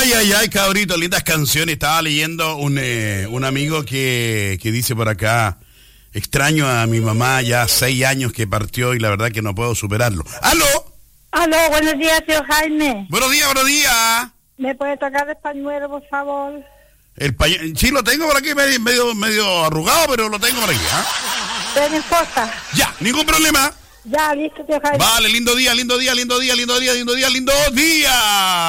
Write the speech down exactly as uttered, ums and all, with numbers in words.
Ay, ay, ay, cabrito, lindas canciones. Estaba leyendo un, eh, un amigo que, que dice por acá, extraño a mi mamá, ya seis años que partió y la verdad que no puedo superarlo. ¡Aló! Aló, buenos días, tío Jaime. Buenos días, buenos días. ¿Me puede tocar el pañuelo, por favor? El pañuelo, sí, lo tengo por aquí, medio, medio, medio arrugado, pero lo tengo por aquí, ¿ah? ¿Qué me importa? Ya, ningún problema. Ya, listo, tío Jaime. Vale, lindo día, lindo día, lindo día, lindo día, lindo día, lindo día.